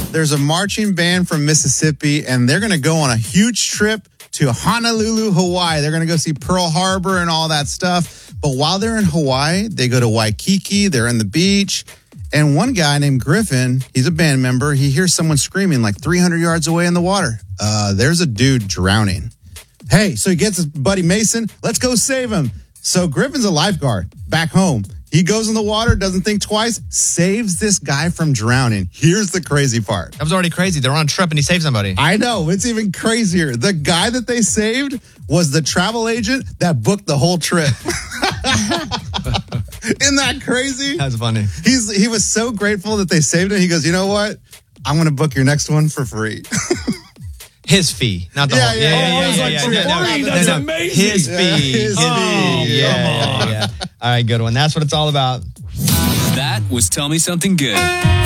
There's a marching band from Mississippi, and they're going to go on a huge trip to Honolulu, Hawaii. They're going to go see Pearl Harbor and all that stuff. But while they're in Hawaii, they go to Waikiki. They're in the beach. And one guy named Griffin, he's a band member. He hears someone screaming like 300 yards away in the water. There's a dude drowning. Hey, so he gets his buddy Mason. Let's go save him. So Griffin's a lifeguard back home. He goes in the water, doesn't think twice, saves this guy from drowning. Here's the crazy part. That was already crazy. They're on a trip and he saved somebody. I know. It's even crazier. The guy that they saved was the travel agent that booked the whole trip. Isn't that crazy? That's funny. He was so grateful that they saved him. He goes, you know what? I'm going to book your next one for free. His fee, not the whole. That's amazing. His fee. Yeah. All right, good one. That's what it's all about. That was Tell Me Something Good.